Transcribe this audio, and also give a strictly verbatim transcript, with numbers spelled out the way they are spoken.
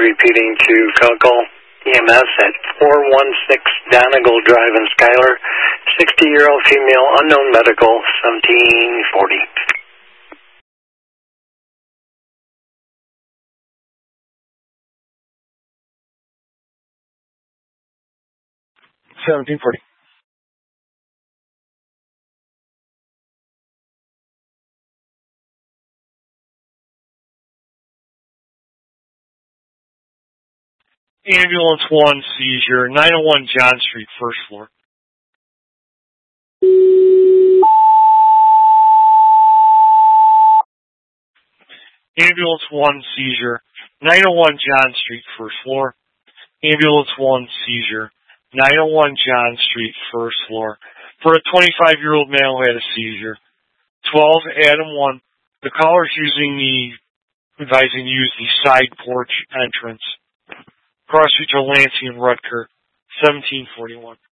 repeating to Kunkel E M S at four one six Donegal Drive in Schuyler, sixty-year-old female, unknown medical, seventeen forty. seventeen forty. Ambulance one, seizure, nine oh one John Street, first floor. Ambulance one, seizure, nine oh one John Street, first floor. Ambulance one, seizure, nine oh one John Street, first floor. For a twenty-five-year-old male who had a seizure. twelve Adam one, the caller's using the, advising to use the side porch entrance. Cross streets are Lansing and Rutger, seventeen forty-one.